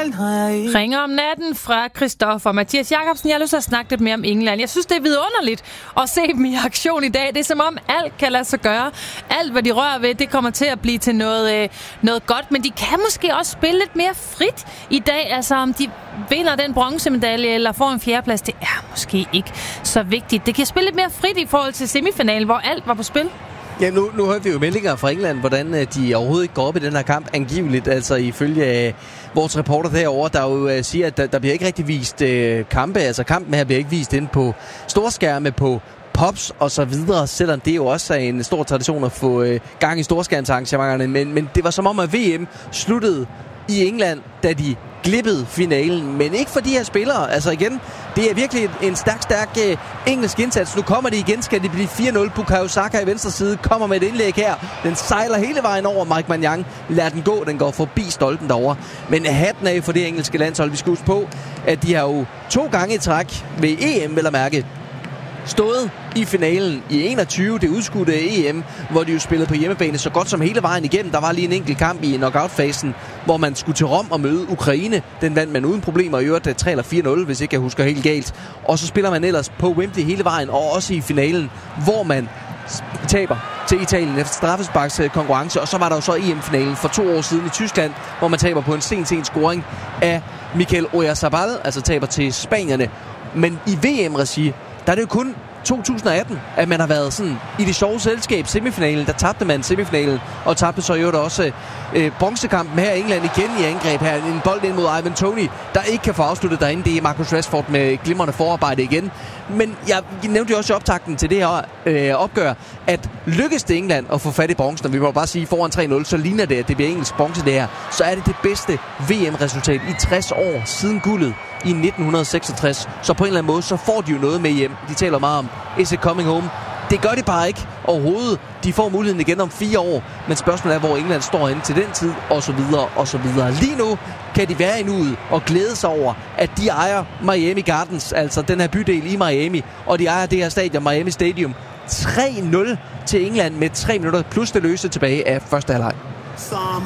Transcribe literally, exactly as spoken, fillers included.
Ringer om natten fra Christoffer. Mathias Jacobsen, jeg har lyst til at snakke lidt mere om England. Jeg synes, det er vidunderligt at se dem i aktion i dag. Det er som om alt kan lade sig gøre. Alt, hvad de rører ved, det kommer til at blive til noget, øh, noget godt. Men de kan måske også spille lidt mere frit i dag. Altså, om de vinder den bronzemedalje eller får en fjerdeplads, det er måske ikke så vigtigt. Det kan spille lidt mere frit i forhold til semifinalen, hvor alt var på spil. Ja, nu, nu hørte vi jo meldinger fra England, hvordan de overhovedet ikke går op i den her kamp, angiveligt, altså ifølge uh, vores reporter derovre, der jo uh, siger, at der, der bliver ikke rigtig vist uh, kampe, altså kampen her bliver ikke vist ind på storskærme, på pops og så videre, selvom det jo også er en stor tradition at få uh, gang i storskærmsarrangementerne, men, men det var som om, at V M sluttede i England, da de glippede finalen, men ikke for de her spillere. Altså igen, det er virkelig en stærk, stærk uh, engelsk indsats. Nu kommer de igen, skal det blive fire nul. Bukayo Saka i venstre side kommer med et indlæg her. Den sejler hele vejen over. Mike Maignan lader den gå. Den går forbi stolpen derovre. Men hatten af for det engelske landshold. Vi skal huske på, at de har jo to gange i træk ved E M, vel at mærke, stået i finalen i enogtyve, det udskudte E M, hvor de jo spillede på hjemmebane så godt som hele vejen igennem. Der var lige en enkelt kamp i knockout-fasen, hvor man skulle til Rom og møde Ukraine. Den vandt man uden problemer, i øvrigt tre eller fire nul, hvis ikke jeg husker helt galt. Og så spiller man ellers på Wembley hele vejen, og også i finalen, hvor man taber til Italien efter straffesparks konkurrence. Og så var der jo så E M-finalen for to år siden i Tyskland, hvor man taber på en sen-sen scoring af Mikel Oyarzabal, altså taber til spanierne. Men i V M-regi, der er det jo kun to tusind og atten, at man har været sådan i det sjove selskab. Semifinalen, der tabte man semifinalen, og tabte så jo også øh, bronzekampen her i England igen i angreb her. En bold ind mod Ivan Toney, der ikke kan få afsluttet derinde. Det er Marcus Rashford med glimrende forarbejde igen. Men jeg nævnte jo også i optakten til det her øh, opgør, at lykkes det England at få fat i bronzen, og vi må bare sige foran tre nul, så ligner det, at det bliver engelsk bronze det her. Så er det det bedste V M-resultat i tres år siden guldet i nitten seksogtres. Så på en eller anden måde, så får de jo noget med hjem. De taler meget om, is it coming home? Det gør de bare ikke overhovedet. De får muligheden igen om fire år. Men spørgsmålet er, hvor England står inde til den tid, og så videre, og så videre. Lige nu kan de være i nuet og glæde sig over, at de ejer Miami Gardens, altså den her bydel i Miami, og de ejer det her stadion, Miami Stadium. tre nul til England med tre minutter plus det løse tilbage af første halvleg.